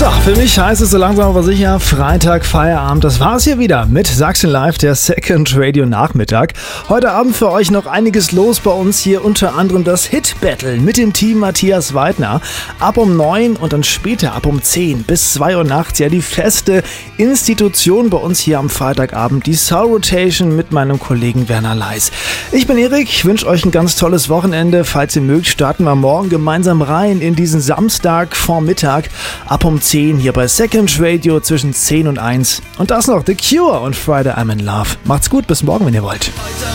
So, für mich heißt es so langsam aber sicher Freitag Feierabend. Das war's hier wieder mit Sachsen Live, der Second Radio Nachmittag. Heute Abend für euch noch einiges los bei uns hier, unter anderem das Hit Battle mit dem Team Matthias Weidner. Ab um 9 und dann später ab um 10 bis 2 Uhr nachts ja die feste Institution bei uns hier am Freitagabend, die Soul Rotation mit meinem Kollegen Werner Leis. Ich bin Erik, ich wünsche euch ein ganz tolles Wochenende. Falls ihr mögt, starten wir morgen gemeinsam rein in diesen Samstagvormittag ab um 10 hier bei Second Radio zwischen 10 und 1. Und das noch The Cure und Friday I'm in Love. Macht's gut, bis morgen, wenn ihr wollt.